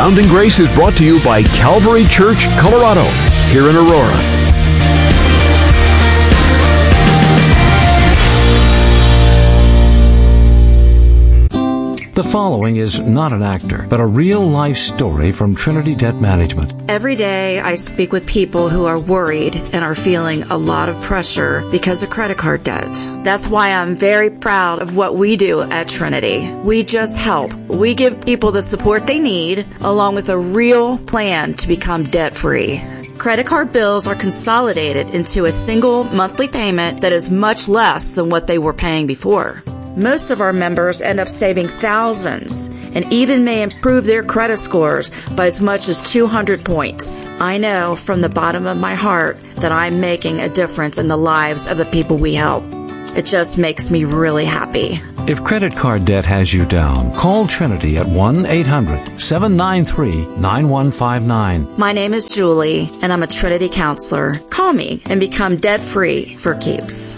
Abounding Grace is brought to you by Calvary Church, Colorado, here in Aurora. The following is not an actor, but a real-life story from Trinity Debt Management. Every day I speak with people who are worried and are feeling a lot of pressure because of credit card debt. That's why I'm very proud of what we do at Trinity. We just help. We give people the support they need, along with a real plan to become debt-free. Credit card bills are consolidated into a single monthly payment that is much less than what they were paying before. Most of our members end up saving thousands and even may improve their credit scores by as much as 200 points. I know from the bottom of my heart that I'm making a difference in the lives of the people we help. It just makes me really happy. If credit card debt has you down, call Trinity at 1-800-793-9159. My name is Julie, and I'm a Trinity counselor. Call me and become debt-free for keeps.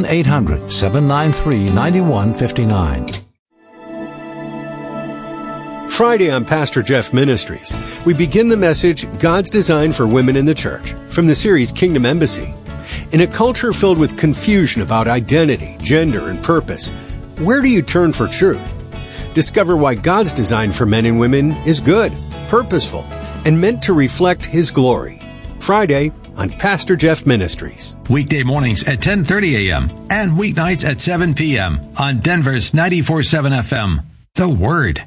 1-800-793-9159. Friday on Pastor Jeff Ministries, we begin the message, God's Design for Women in the Church, from the series Kingdom Embassy. In a culture filled with confusion about identity, gender, and purpose, where do you turn for truth? Discover why God's design for men and women is good, purposeful, and meant to reflect His glory. Friday on Pastor Jeff Ministries. Weekday mornings at 10:30 a.m. and weeknights at 7 p.m. on Denver's 94.7 FM. The Word.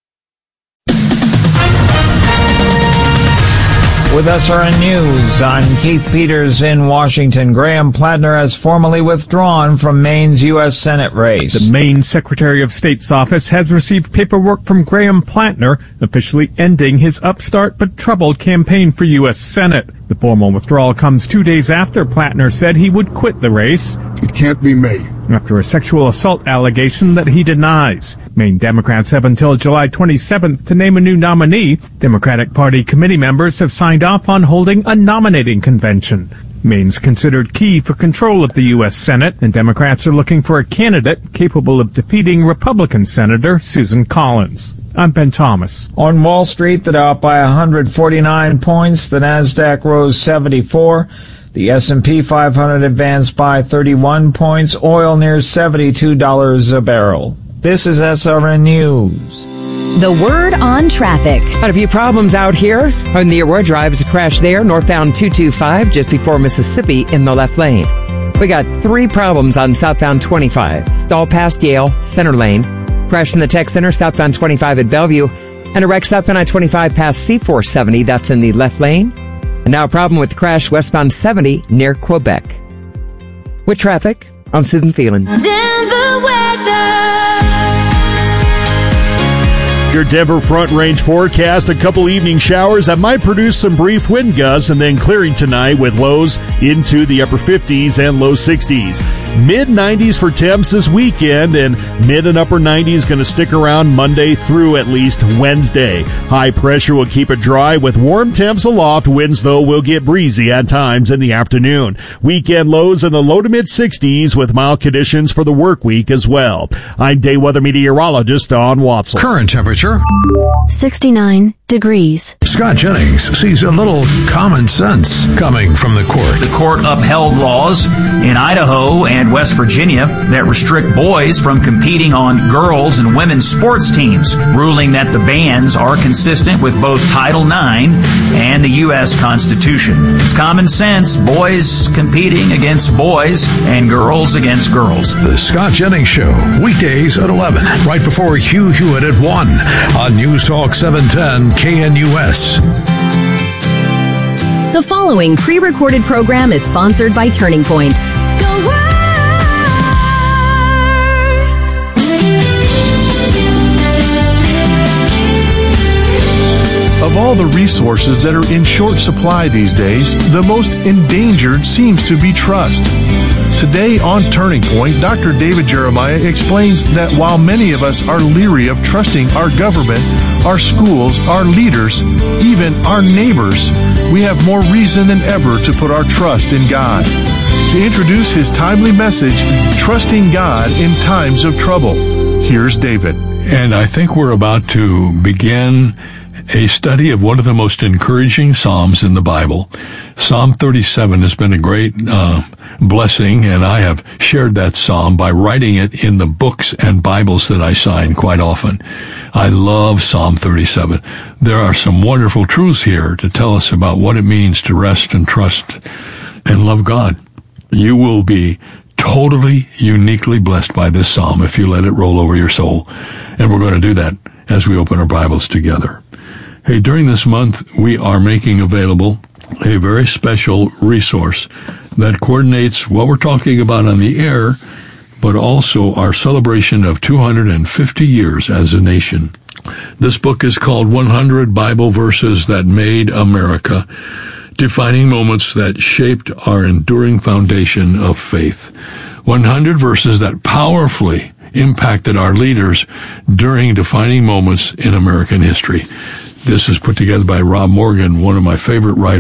With SRN News, I'm Keith Peters in Washington. Graham Plattner has formally withdrawn from Maine's U.S. Senate race. The Maine Secretary of State's office has received paperwork from Graham Plattner, officially ending his upstart but troubled campaign for U.S. Senate. The formal withdrawal comes 2 days after Plattner said he would quit the race. It can't be me. After a sexual assault allegation that he denies. Maine Democrats have until July 27th to name a new nominee. Democratic Party committee members have signed off on holding a nominating convention. Maine's considered key for control of the U.S. Senate, and Democrats are looking for a candidate capable of defeating Republican Senator Susan Collins. I'm Ben Thomas. On Wall Street, the Dow up by 149 points. The Nasdaq rose 74. The S&P 500 advanced by 31 points. Oil near $72 a barrel. This is SRN News. The Word on traffic. Got a few problems out here. On the Aurora Drive is a crash there, northbound 225, just before Mississippi in the left lane. We got 3 problems on southbound 25. Stall past Yale, center lane. Crash in the Tech Center, southbound 25 at Bellevue. And a wreck southbound I-25 past C470, that's in the left lane. And now a problem with the crash westbound 70 near Quebec. With traffic, I'm Susan Phelan. Denver weather. Your Denver Front Range forecast, a couple evening showers that might produce some brief wind gusts and then clearing tonight with lows into the upper 50s and low 60s. Mid-90s for temps this weekend, and mid and upper 90s going to stick around Monday through at least Wednesday. High pressure will keep it dry with warm temps aloft. Winds, though, will get breezy at times in the afternoon. Weekend lows in the low to mid-60s with mild conditions for the work week as well. I'm day weather meteorologist Don Watson. Current temperature 69 degrees. Scott Jennings sees a little common sense coming from the court. The court upheld laws in Idaho and West Virginia that restrict boys from competing on girls' and women's sports teams, ruling that the bans are consistent with both Title IX and the U.S. Constitution. It's common sense, boys competing against boys and girls against girls. The Scott Jennings Show, weekdays at 11, right before Hugh Hewitt at 1 on News Talk 710 KNUS. The following pre-recorded program is sponsored by Turning Point. Of all the resources that are in short supply these days, the most endangered seems to be trust. Today on Turning Point, Dr. David Jeremiah explains that while many of us are leery of trusting our government, our schools, our leaders, even our neighbors, we have more reason than ever to put our trust in God. To introduce his timely message, Trusting God in Times of Trouble, here's David. And I think we're about to begin a study of one of the most encouraging Psalms in the Bible. Psalm 37 has been a great blessing, and I have shared that Psalm by writing it in the books and Bibles that I sign quite often. I love Psalm 37. There are some wonderful truths here to tell us about what it means to rest and trust and love God. You will be totally, uniquely blessed by this Psalm if you let it roll over your soul. And we're going to do that as we open our Bibles together. Hey, during this month, we are making available a very special resource that coordinates what we're talking about on the air, but also our celebration of 250 years as a nation. This book is called 100 Bible Verses That Made America, Defining Moments That Shaped Our Enduring Foundation of Faith. 100 verses that powerfully impacted our leaders during defining moments in American history. This is put together by Rob Morgan, one of my favorite writers.